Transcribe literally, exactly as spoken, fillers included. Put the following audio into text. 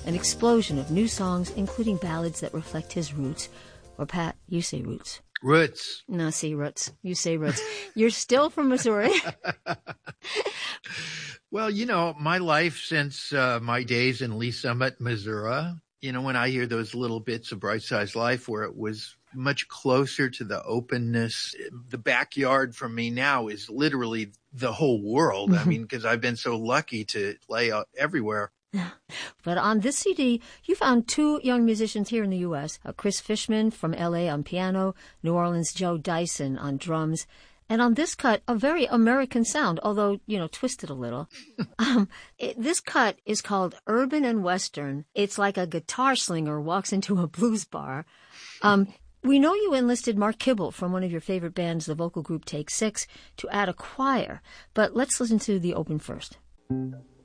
an explosion of new songs, including ballads that reflect his roots. Or, Pat, you say roots. Roots. No, see, roots. You say roots. You're still from Missouri. Well, you know, my life since uh, my days in Lee Summit, Missouri, you know, when I hear those little bits of Bright Size Life where it was much closer to the openness, the backyard for me now is literally the whole world. I mean, because I've been so lucky to play out everywhere. But on this C D, you found two young musicians here in the U S, uh, Chris Fishman from L A on piano, New Orleans' Joe Dyson on drums. And on this cut, a very American sound, although, you know, twisted a little. um, it, this cut is called Urban and Western. It's like a guitar slinger walks into a blues bar. Um, we know you enlisted Mark Kibble from one of your favorite bands, the vocal group Take Six, to add a choir. But let's listen to the open first.